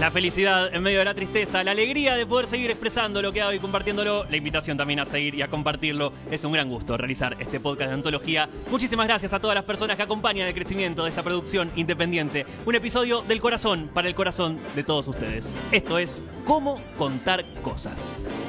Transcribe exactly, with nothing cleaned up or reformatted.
La felicidad en medio de la tristeza, la alegría de poder seguir expresando lo que hago y compartiéndolo, la invitación también a seguir y a compartirlo. Es un gran gusto realizar este podcast de antología. Muchísimas gracias a todas las personas que acompañan el crecimiento de esta producción independiente. Un episodio del corazón para el corazón de todos ustedes. Esto es Cómo Contar Cosas.